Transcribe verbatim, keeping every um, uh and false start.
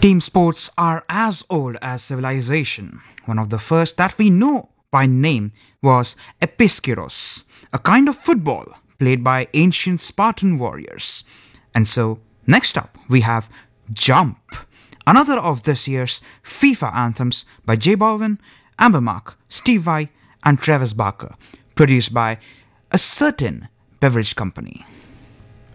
Team sports are as old as civilization. One of the first that we know by name was Episkiros, a kind of football played by ancient Spartan warriors. And so, next up, we have Jump, another of this year's FIFA anthems by J Balvin, Amber Mark, Steve Vai, and Travis Barker, produced by a certain beverage company.